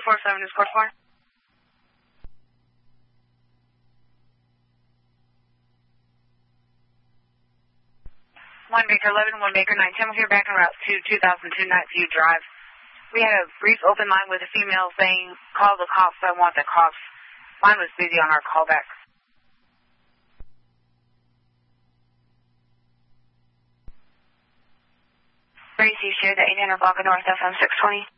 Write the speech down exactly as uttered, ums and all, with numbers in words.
four seven is court four. One Baker eleven, one Baker nine. Ten, here back on route to two thousand two Nightview Drive. We had a brief open line with a female saying, call the cops, I want the cops. Line was busy on our callback. Gracie, share the eight hundred block of North F M six twenty.